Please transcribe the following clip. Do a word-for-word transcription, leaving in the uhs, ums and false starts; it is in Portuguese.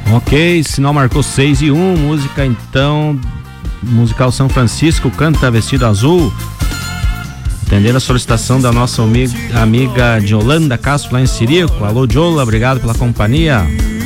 Ok, sinal marcou seis e um, música então, musical São Francisco, Canta Vestido Azul. Atendendo a solicitação da nossa amiga, amiga Yolanda Castro lá em Sirico. Alô, Jola, obrigado pela companhia.